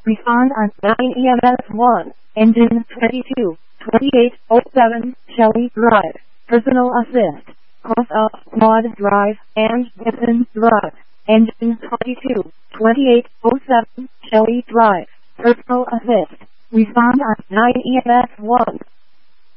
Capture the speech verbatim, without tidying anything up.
Respond on nine E M S one. Engine twenty-two, twenty-eight oh seven, Shelley Drive. Personal assist. Cross up, Quad Drive, and Whitman Drive. Engine twenty-two, twenty-eight oh seven, Shelley Drive. Personal assist. Respond on nine E M S one.